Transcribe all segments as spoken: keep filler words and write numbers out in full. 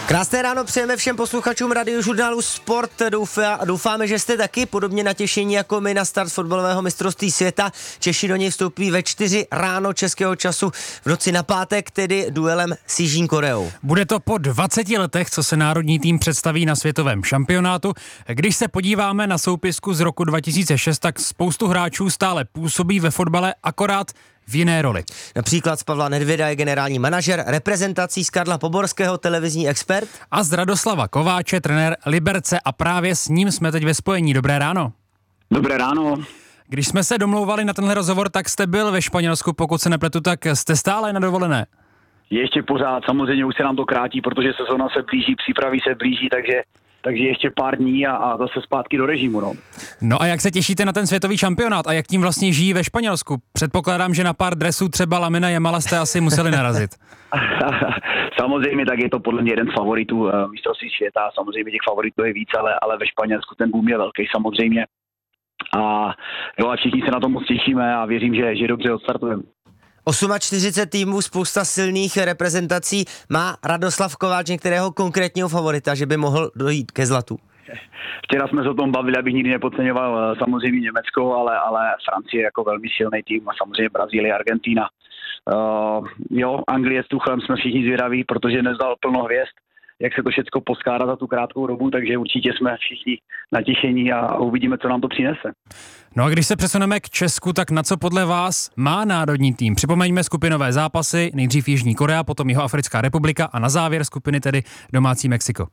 Krásné ráno přejeme všem posluchačům radiožurnálu Sport. Doufá, doufáme, že jste taky podobně natěšení jako my na start fotbalového mistrovství světa. Češi do něj vstoupí ve čtyři ráno českého času v noci na pátek, tedy duelem s Jižní Koreou. Bude to po dvaceti letech, co se národní tým představí na světovém šampionátu. Když se podíváme na soupisku z roku dva tisíce šest, tak spoustu hráčů stále působí ve fotbale, akorát v jiné roli. Například z Pavla Nedvěda je generální manažer reprezentací, z Karla Poborského televizní expert. A z Radoslava Kováče trenér Liberce a právě s ním jsme teď ve spojení. Dobré ráno. Dobré ráno. Když jsme se domlouvali na tenhle rozhovor, tak jste byl ve Španělsku, pokud se nepletu, tak jste stále na dovolené. Ještě pořád, samozřejmě už se nám to krátí, protože sezóna se blíží, přípravy se blíží, takže takže ještě pár dní a, a zase zpátky do režimu. No. no a jak se těšíte na ten světový šampionát a jak tím vlastně žijí ve Španělsku? Předpokládám, že na pár dresů třeba Lamina Jamala jste asi museli narazit. Samozřejmě, tak je to podle mě jeden z favoritů uh, mistrovství světa. Samozřejmě těch favoritů je víc, ale, ale ve Španělsku ten boom je velký samozřejmě. A, jo, a všichni se na to moc těšíme a věřím, že, že dobře odstartujeme. čtyřicet osm týmů, spousta silných reprezentací. Má Radoslav Kováč některého konkrétního favorita, že by mohl dojít ke zlatu? Včera jsme se o tom bavili, abych nikdy nepodceňoval samozřejmě Německo, ale, ale Francie jako velmi silný tým a samozřejmě Brazílie, Argentina. Uh, jo, Anglie s Tuchelem jsme všichni zvědaví, protože nezdal plno hvězd, jak se to všechno poskládá za tu krátkou dobu, takže určitě jsme všichni natěšení a uvidíme, co nám to přinese. No a když se přesuneme k Česku, tak na co podle vás má národní tým? Připomeňme skupinové zápasy, nejdřív Jižní Korea, potom Jihoafrická republika a na závěr skupiny tedy domácí Mexiko.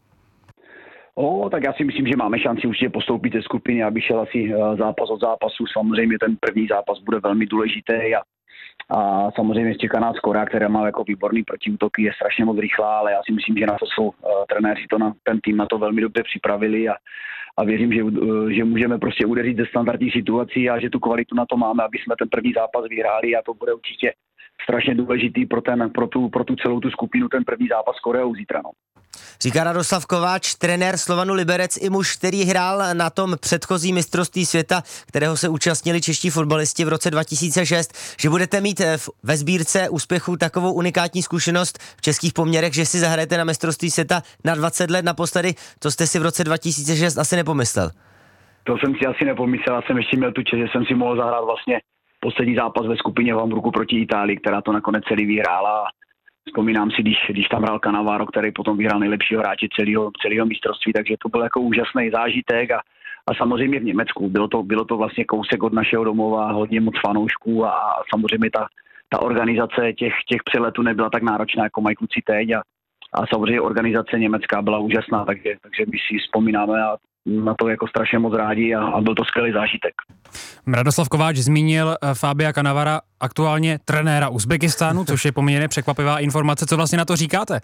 O, tak já si myslím, že máme šanci určitě postoupit ze skupiny, aby šel asi zápas od zápasu. Samozřejmě ten první zápas bude velmi důležitý a A samozřejmě čeká nás Korea, která má jako výborný protiútoky, je strašně moc rychlá, ale já si myslím, že na to jsou uh, trenéři, to na, ten tým na to velmi dobře připravili a, a věřím, že, uh, že můžeme prostě udeřit ze standardních situací a že tu kvalitu na to máme, aby jsme ten první zápas vyhráli a to bude určitě strašně důležitý pro, ten, pro, tu, pro tu celou tu skupinu, ten první zápas s Koreou zítra. No. Říká Radoslav Kováč, trenér Slovanu Liberec, i muž, který hrál na tom předchozí mistrovství světa, kterého se účastnili čeští fotbalisti v roce dva tisíce šest, že budete mít ve sbírce úspěchů takovou unikátní zkušenost v českých poměrech, že si zahrajete na mistrovství světa na dvacet let naposledy, to jste si v roce dva tisíce šest asi nepomyslel. To jsem si asi nepomyslel, já jsem ještě měl tu čest, že jsem si mohl zahrát vlastně poslední zápas ve skupině v Hamburgu proti Itálii, která to nakonec celý vyhrála. Vzpomínám si, když, když tam hrál Cannavaro, který potom vyhrál nejlepšího hráče celého, celého mistrovství, takže to byl jako úžasný zážitek a, a samozřejmě v Německu. Bylo to, bylo to vlastně kousek od našeho domova, hodně moc fanoušků a, a samozřejmě ta, ta organizace těch, těch přeletů nebyla tak náročná, jako mají kluci teď a, a samozřejmě organizace německá byla úžasná, takže, takže my si vzpomínáme a na to jako strašně moc rádi a, a byl to skvělý zážitek. Radoslav Kováč zmínil Fabia Cannavara, aktuálně trenéra Uzbekistánu, což je poměrně překvapivá informace. Co vlastně na to říkáte?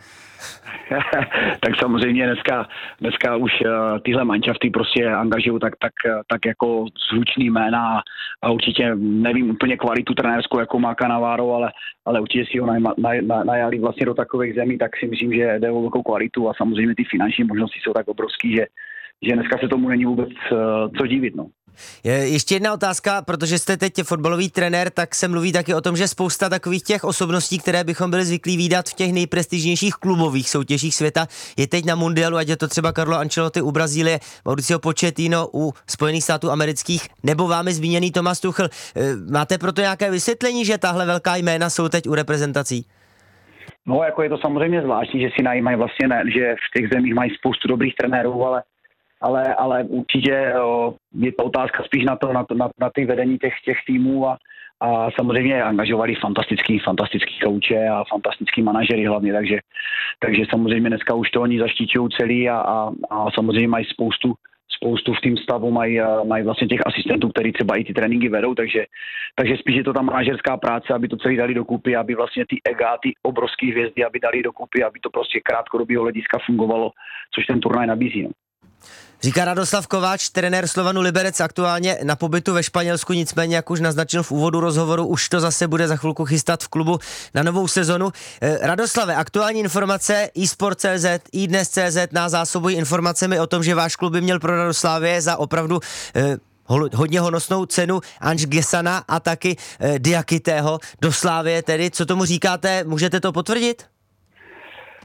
Tak samozřejmě dneska, dneska už uh, tyhle manšafty prostě angažují tak, tak, tak jako zvučný jména a určitě nevím úplně kvalitu trenérskou, jako má Cannavaro, ale, ale určitě si ho najma, naj, naj, najali vlastně do takových zemí, tak si myslím, že jde o velkou kvalitu a samozřejmě ty finanční možnosti jsou tak obrovský, že že dneska se tomu není vůbec uh, co divit. No. Je, ještě jedna otázka, protože jste teď fotbalový trenér, tak se mluví taky o tom, že spousta takových těch osobností, které bychom byli zvyklí vídat v těch nejprestižnějších klubových soutěžích světa, je teď na mundialu, ať je to třeba Carlo Ancelotti u Brazílie, Mauricio Pochettino u Spojených států amerických, nebo vámi zmíněný Thomas Tuchel. Máte proto nějaké vysvětlení, že tahle velká jména jsou teď u reprezentací? No, jako je to samozřejmě zvláštní, že si najímají vlastně, ne, že v těch zemích mají spoustu dobrých trenérů, ale Ale, ale určitě o, je to otázka spíš na to, na, to, na, na ty vedení těch, těch týmů a, a samozřejmě angažovali fantastický, fantastický kouče a fantastický manažery hlavně, takže, takže samozřejmě dneska už to oni zaštiťují celý a, a, a samozřejmě mají spoustu, spoustu v tým stavu, mají, mají vlastně těch asistentů, který třeba i ty tréninky vedou, takže, takže spíš je to ta manažerská práce, aby to celý dali dokupy, aby vlastně ty ega, ty obrovský hvězdy, aby dali dokupy, aby to prostě krátkodobého hlediska fungovalo, což ten turnaj nabízí. No. Říká Radoslav Kováč, trenér Slovanu Liberec, aktuálně na pobytu ve Španělsku, nicméně, jak už naznačil v úvodu rozhovoru, už to zase bude za chvilku chystat v klubu na novou sezonu. Radoslave, aktuální informace eSport tečka cé zet, iDnes tečka cé zet nás zásobují informacemi o tom, že váš klub by měl pro Radoslávě za opravdu eh, hodně honosnou cenu Ange Gesana a taky eh, Diakitého do Slávie, tedy co tomu říkáte, můžete to potvrdit? Uh,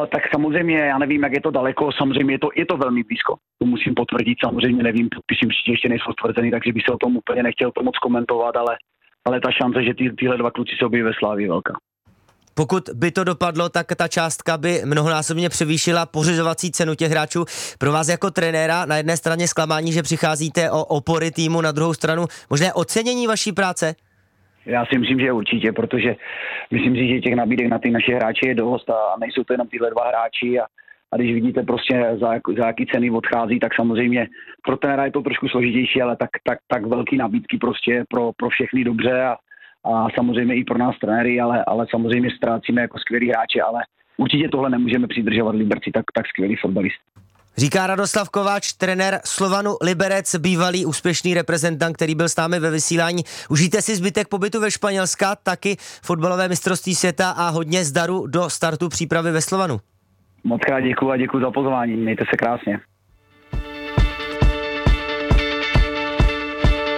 Uh, tak samozřejmě, já nevím, jak je to daleko, samozřejmě je to, je to velmi blízko. To musím potvrdit, samozřejmě nevím, podpisím si ještě nejsou stvrzený, takže bych se o tom úplně nechtěl to moc komentovat, ale, ale ta šance, že ty, tyhle dva kluci se objeví ve Slávii, je velká. Pokud by to dopadlo, tak ta částka by mnohonásobně převýšila pořizovací cenu těch hráčů. Pro vás jako trenéra na jedné straně zklamání, že přicházíte o opory týmu, na druhou stranu možné ocenění vaší práce? Já si myslím, že určitě, protože myslím si, že těch nabídek na ty naše hráče je dost a nejsou to jenom tyhle dva hráči a, a když vidíte prostě za, jak, za jaký ceny odchází, tak samozřejmě pro trenéra je to trošku složitější, ale tak, tak, tak velký nabídky prostě pro, pro všechny dobře a, a samozřejmě i pro nás trenéry, ale, ale samozřejmě ztrácíme jako skvělí hráči, ale určitě tohle nemůžeme přidržovat Liberci, tak, tak skvělý fotbalist. Říká Radoslav Kováč, trenér Slovanu Liberec, bývalý úspěšný reprezentant, který byl s námi ve vysílání. Užijte si zbytek pobytu ve Španělska, taky fotbalové mistrovství světa a hodně zdaru do startu přípravy ve Slovanu. Moc krát děkuju a děkuju za pozvání, mějte se krásně.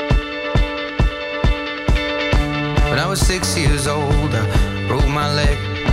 When I was six years old, I broke my leg.